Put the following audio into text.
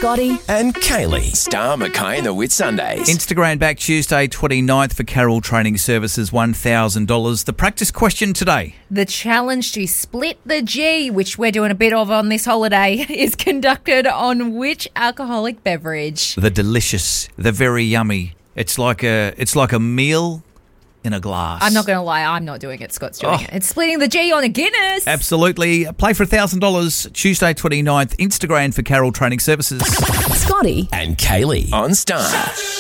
Scotty and Kaylee. Star Mackay and the Whitsundays. Instagram back Tuesday 29th for Carroll Training Services, $1,000. The practice question today. The challenge to split the G, which we're doing a bit of on this holiday, is conducted on which alcoholic beverage? The delicious, the very yummy. It's like a meal in a glass. I'm not going to lie, I'm not doing it. Scott's doing it. It's splitting the G on a Guinness. Absolutely. Play for $1,000 Tuesday 29th. Instagram for Carroll Training Services. Scotty and Kaylee on Star.